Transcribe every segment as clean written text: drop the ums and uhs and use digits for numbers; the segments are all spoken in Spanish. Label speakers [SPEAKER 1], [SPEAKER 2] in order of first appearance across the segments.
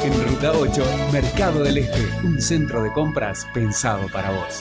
[SPEAKER 1] En Ruta 8, Mercado del Este, un centro de compras pensado para vos.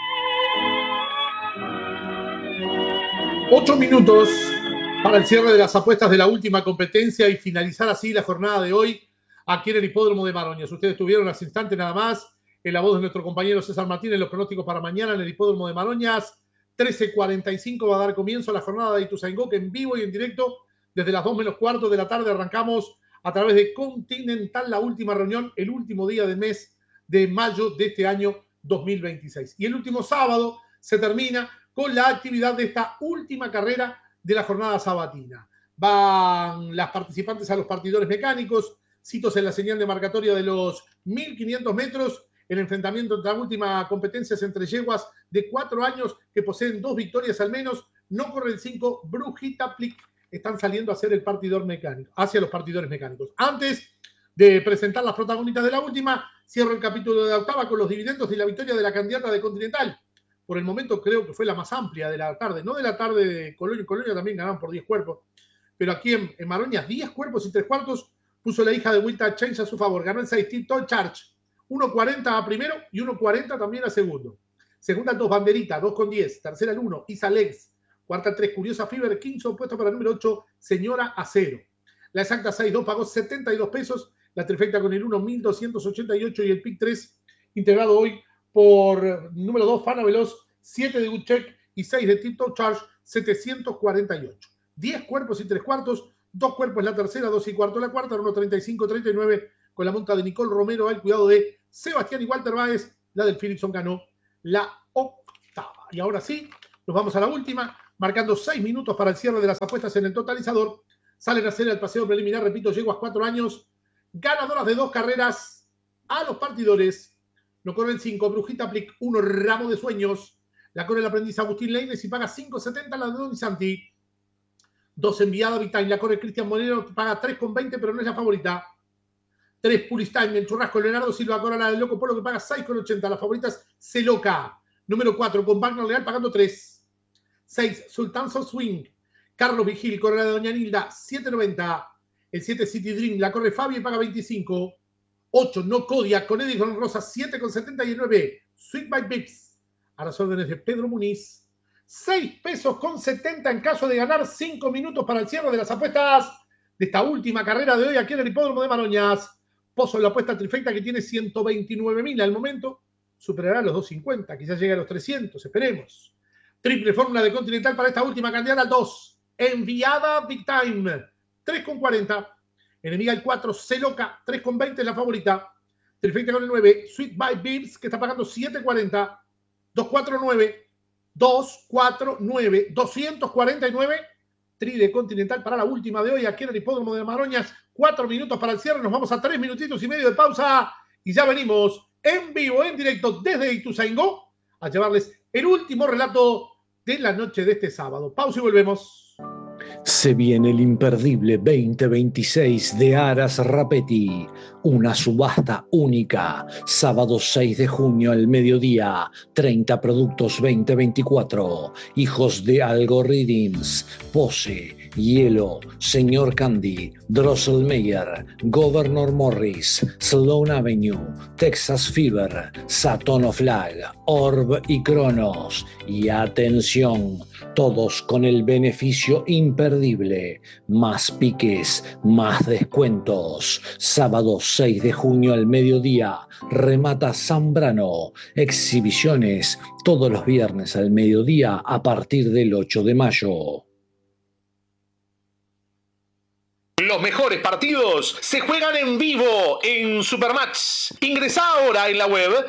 [SPEAKER 2] 8 minutos para el cierre de las apuestas de la última competencia y finalizar así la jornada de hoy aquí en el Hipódromo de Maroñas. Ustedes tuvieron hace instante nada más en la voz de nuestro compañero César Martínez los pronósticos para mañana en el Hipódromo de Maroñas. 13:45 va a dar comienzo a la jornada de Ituzaingó, que en vivo y en directo desde las 2 menos cuarto de la tarde arrancamos a través de Continental, la última reunión, el último día del mes de mayo de este año 2026. Y el último sábado se termina con la actividad de esta última carrera de la jornada sabatina. Van las participantes a los partidores mecánicos, citos en la señal de marcatoria de los 1.500 metros. El enfrentamiento entre la última competencia es entre yeguas de 4 años que poseen 2 victorias al menos. No corre el 5, Brujita Plic. Están saliendo a hacer el partidor mecánico, hacia los partidores mecánicos. Antes de presentar las protagonistas de la última, cierro el capítulo de la octava con los dividendos y la victoria de la candidata de Continental. Por el momento creo que fue la más amplia de la tarde, no de la tarde de Colonia. Colonia también ganaron por 10 cuerpos, pero aquí en Maroñas 10 cuerpos y 3 cuartos puso la hija de Wilta Change a su favor. Ganó el 6 Tito Charge, 1.40 a primero y 1.40 también a segundo. Segunda 2 Banderita, 2.10. Tercera el 1 Isa Lex. Cuarta 3 Curiosa Fever. 15 puesto para el número 8 Señora Acero. La exacta 6-2 pagó 72 pesos. La trifecta con el 1 1.288 y el pick 3 integrado hoy por número 2 Fana Veloz, 7 de Good Check y 6 de Tito Charge, 748. 10 cuerpos y 3 cuartos, 2 cuerpos la tercera, 2 y cuarto la cuarta, 1.35-39 con la monta de Nicole Romero al cuidado de Sebastián y Walter Báez. La del Philipson ganó la octava. Y ahora sí, nos vamos a la última, marcando 6 minutos para el cierre de las apuestas en el totalizador. Salen a hacer el paseo preliminar, repito, yeguas 4 años, ganadoras de 2 carreras a los partidores. No corre el 5, Brujita Plic, 1 Ramo de Sueños. La corre el aprendiz Agustín Leines y paga 5.70 la de Don Santi. 2 Enviada Vitain, la corre Cristian Monero, paga 3.20, pero no es la favorita. 3 Puristime, el churrasco Leonardo Silva, corre la del Loco Polo que paga 6.80. Las favoritas Celoca. Número 4, con Wagner Leal pagando 3. 6 Sultan So Swing. Carlos Vigil, corre la de Doña Nilda, 7.90. El 7 City Dream, la corre Fabio y paga 25. 8, No Codia, con Edison Rosa, 7,79. Sweet by Bips, a las órdenes de Pedro Muniz. 6 pesos con 70 en caso de ganar. 5 minutos para el cierre de las apuestas de esta última carrera de hoy aquí en el Hipódromo de Maroñas. Pozo en la apuesta trifecta que tiene 129.000 al momento. Superará los 250, quizás llegue a los 300, esperemos. Triple fórmula de Continental para esta última candidata. 2, Enviada Big Time, 3,40. Enemiga el 4, Celoca, 3.20 es la favorita. Trifecta con el 9, Sweet by Bibbs, que está pagando 7.40. 249, 249, 249. Tri de Continental para la última de hoy aquí en el Hipódromo de Maroñas. 4 minutos para el cierre, nos vamos a 3 minutitos y medio de pausa y ya venimos en vivo, en directo desde Ituzaingó a llevarles el último relato de la noche de este sábado. Pausa y volvemos.
[SPEAKER 3] Se viene el imperdible 2026 de Aras Rapetti, una subasta única, sábado 6 de junio al mediodía, 30 productos 2024, hijos de Algorithms, Pose, Hielo, Señor Candy, Drosselmeyer, Governor Morris, Sloan Avenue, Texas Fever, Saturn of Flag, Orb y Cronos. Y atención, todos con el beneficio imperdible, más piques, más descuentos. Sábado 6 de junio al mediodía, remata Zambrano. Exhibiciones todos los viernes al mediodía a partir del 8 de mayo.
[SPEAKER 4] Los mejores partidos se juegan en vivo en Supermatch. Ingresá ahora en la web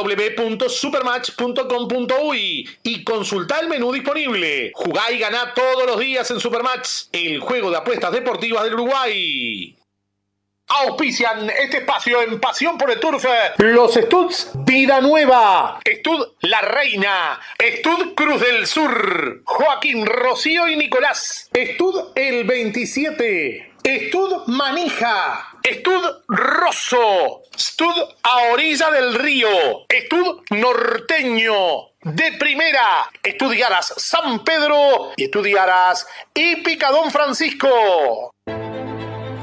[SPEAKER 4] www.supermatch.com.uy y consultá el menú disponible. Jugá y ganá todos los días en Supermatch, el juego de apuestas deportivas del Uruguay. Auspician este espacio en Pasión por el Turf los Studs Vida Nueva, Stud La Reina, Stud Cruz del Sur, Joaquín, Rocío y Nicolás, Stud El 27, Stud Manija, Stud Rosso, Stud A Orilla del Río, Stud Norteño, de Primera, Estudiaras San Pedro y Estudiaras Hípica Don Francisco.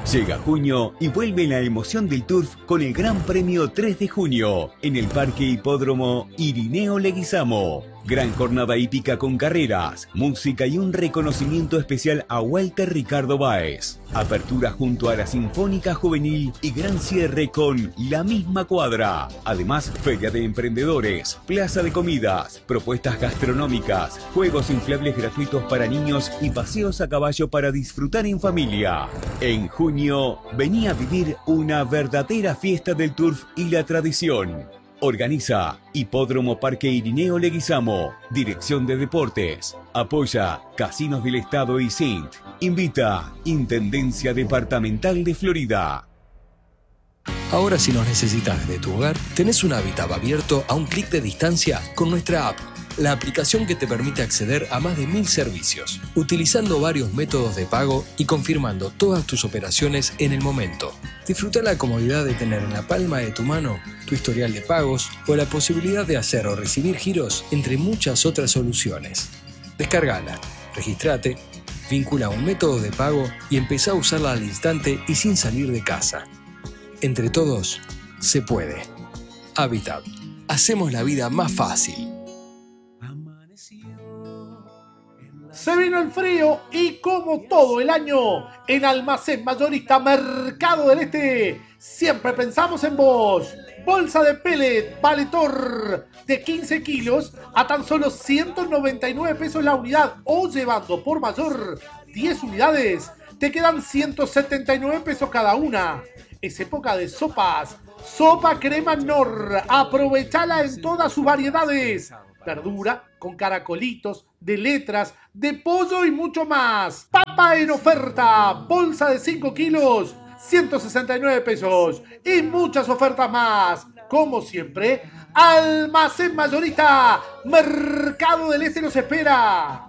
[SPEAKER 5] Llega junio y vuelve la emoción del turf con el Gran Premio 3 de junio en el Parque Hipódromo Irineo Leguizamo. Gran jornada hípica con carreras, música y un reconocimiento especial a Walter Ricardo Báez. Apertura junto a la Sinfónica Juvenil y gran cierre con La Misma Cuadra. Además, feria de emprendedores, plaza de comidas, propuestas gastronómicas, juegos inflables gratuitos para niños y paseos a caballo para disfrutar en familia. En junio, vení a vivir una verdadera fiesta del turf y la tradición. Organiza Hipódromo Parque Irineo Leguizamo. Dirección de Deportes. Apoya Casinos del Estado y Sint. Invita Intendencia Departamental de Florida.
[SPEAKER 6] Ahora, si nos necesitas desde tu hogar, tenés un Habitat abierto a un clic de distancia con nuestra app, la aplicación que te permite acceder a más de 1000 servicios, utilizando varios métodos de pago y confirmando todas tus operaciones en el momento. Disfruta la comodidad de tener en la palma de tu mano tu historial de pagos o la posibilidad de hacer o recibir giros, entre muchas otras soluciones. Descárgala, regístrate, vincula un método de pago y empezá a usarla al instante y sin salir de casa. Entre todos, se puede. Habitat. Hacemos la vida más fácil.
[SPEAKER 2] Se vino el frío y como todo el año, en Almacén Mayorista Mercado del Este, siempre pensamos en vos. Bolsa de pellet Valetor de 15 kilos a tan solo 199 pesos la unidad o llevando por mayor 10 unidades, te quedan 179 pesos cada una. Es época de sopas. Sopa crema Nor. Aprovechala en todas sus variedades. Verdura con caracolitos, de letras, de pollo y mucho más. Papa en oferta. Bolsa de 5 kilos. 169 pesos. Y muchas ofertas más. Como siempre, Almacén Mayorista Mercado del Este los espera.